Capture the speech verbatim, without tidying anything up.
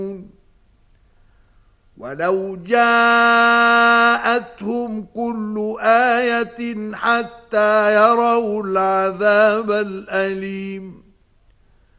ولو جاءتهم كل آية حتى يروا العذاب الأليم